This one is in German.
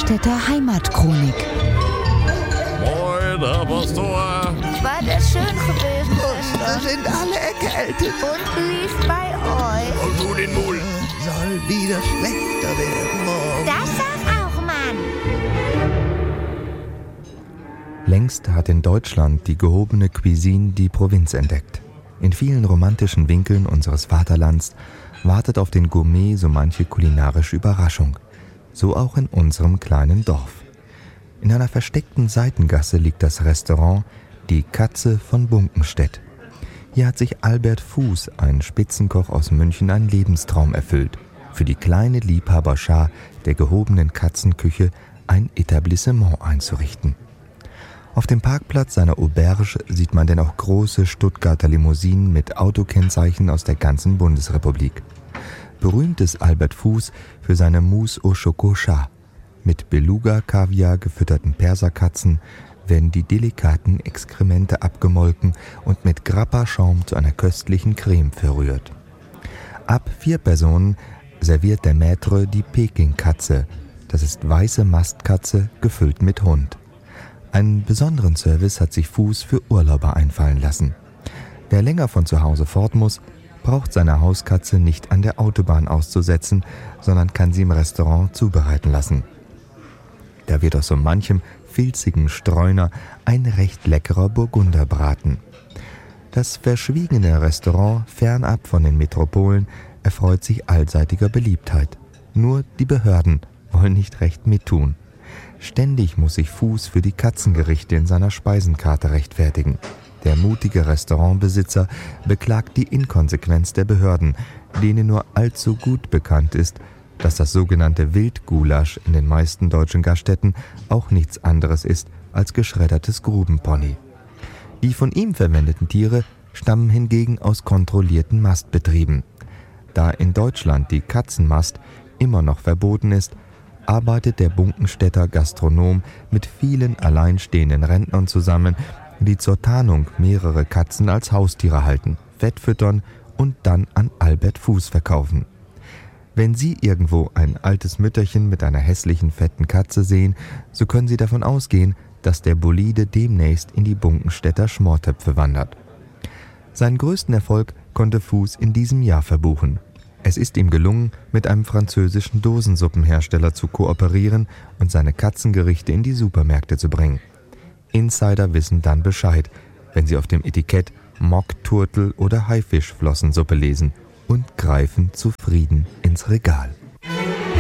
Bunkenstädter Heimatchronik. Moin, Herr Pastor. War das schön gewesen, Da Schwester? sind alle erkältet. Und wie ist bei euch? Und du den Mul. Soll wieder schlechter werden morgen. Das sag auch, Mann. Längst hat in Deutschland die gehobene Cuisine die Provinz entdeckt. In vielen romantischen Winkeln unseres Vaterlands wartet auf den Gourmet so manche kulinarische Überraschung. So auch in unserem kleinen Dorf. In einer versteckten Seitengasse liegt das Restaurant Die Katze von Bunkenstedt. Hier hat sich Albert Fuß, ein Spitzenkoch aus München, einen Lebenstraum erfüllt. Für die kleine Liebhaberschar der gehobenen Katzenküche ein Etablissement einzurichten. Auf dem Parkplatz seiner Auberge sieht man denn auch große Stuttgarter Limousinen mit Autokennzeichen aus der ganzen Bundesrepublik. Berühmt ist Albert Fuß für seine Mousse au Chocolat. Mit Beluga-Kaviar gefütterten Perserkatzen werden die delikaten Exkremente abgemolken und mit Grappa-Schaum zu einer köstlichen Creme verrührt. Ab 4 Personen serviert der Maître die Peking-Katze. Das ist weiße Mastkatze gefüllt mit Hund. Einen besonderen Service hat sich Fuß für Urlauber einfallen lassen. Wer länger von zu Hause fort muss, braucht seine Hauskatze nicht an der Autobahn auszusetzen, sondern kann sie im Restaurant zubereiten lassen. Da wird aus so manchem filzigen Streuner ein recht leckerer Burgunderbraten. Das verschwiegene Restaurant, fernab von den Metropolen, erfreut sich allseitiger Beliebtheit. Nur die Behörden wollen nicht recht mittun. Ständig muss sich Fuß für die Katzengerichte in seiner Speisenkarte rechtfertigen. Der mutige Restaurantbesitzer beklagt die Inkonsequenz der Behörden, denen nur allzu gut bekannt ist, dass das sogenannte Wildgulasch in den meisten deutschen Gaststätten auch nichts anderes ist als geschreddertes Grubenpony. Die von ihm verwendeten Tiere stammen hingegen aus kontrollierten Mastbetrieben. Da in Deutschland die Katzenmast immer noch verboten ist, arbeitet der Bunkenstädter Gastronom mit vielen alleinstehenden Rentnern zusammen, die zur Tarnung mehrere Katzen als Haustiere halten, Fett füttern und dann an Albert Fuß verkaufen. Wenn Sie irgendwo ein altes Mütterchen mit einer hässlichen, fetten Katze sehen, so können Sie davon ausgehen, dass der Bolide demnächst in die Bunkenstädter Schmortöpfe wandert. Seinen größten Erfolg konnte Fuß in diesem Jahr verbuchen. Es ist ihm gelungen, mit einem französischen Dosensuppenhersteller zu kooperieren und seine Katzengerichte in die Supermärkte zu bringen. Insider wissen dann Bescheid, wenn sie auf dem Etikett Mock-Turtel- oder Haifischflossensuppe lesen und greifen zufrieden ins Regal.